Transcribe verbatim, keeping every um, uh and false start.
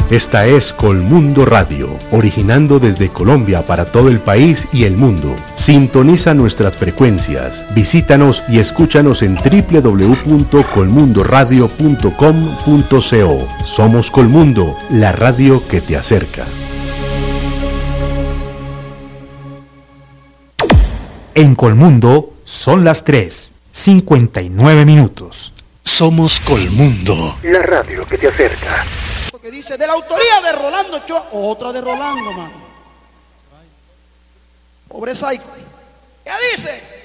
Esta es Colmundo Radio, originando desde Colombia para todo el país y el mundo. Sintoniza nuestras frecuencias, visítanos y escúchanos en doble u doble u doble u punto colmundo radio punto com punto co. Somos Colmundo, la radio que te acerca. En Colmundo son las tres, cincuenta y nueve minutos. Somos Colmundo, la radio que te acerca. Que dice de la autoría de Rolando Ochoa, otra de Rolando, mano. Pobre Saico. ¿Qué dice?